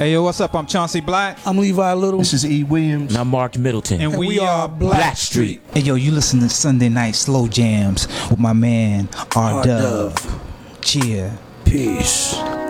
Hey, yo, what's up? I'm Chauncey Black. I'm Levi Little. This is E. Williams. And I'm Mark Middleton. And we are Black Street. Hey, yo, you listen to Sunday Night Slow Jams with my man, R-Dub. Cheer. Peace.